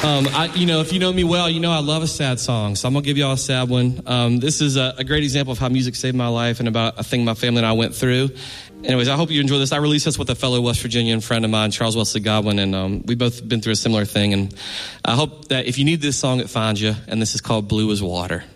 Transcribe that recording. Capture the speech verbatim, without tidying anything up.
Um, I, you know, if you know me well, you know I love a sad song, so I'm going to give you all a sad one. Um, this is a, a great example of how music saved my life and about a thing my family and I went through. Anyways, I hope you enjoy this. I released this with a fellow West Virginian friend of mine, Charles Wesley Godwin, and um, we both been through a similar thing. And I hope that if you need this song, it finds you, and this is called Blue as Water.